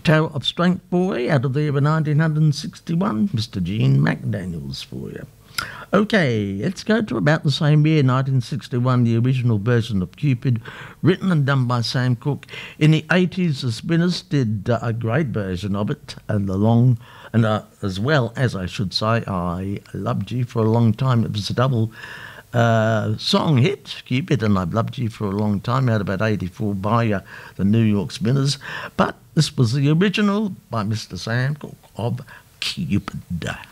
Tower of Strength Boy out of the year 1961, Mr. Gene McDaniels for you. Okay, let's go to about the same year, 1961, the original version of Cupid, written and done by Sam Cooke. In the 80s, the Spinners did a great version of it, and as well as, I should say, I Loved You for a Long Time. It was a double song hit, Cupid and I've Loved You for a Long Time, out about 84 by the New York Spinners. But this was the original by Mr. Sam Cooke of Cupid.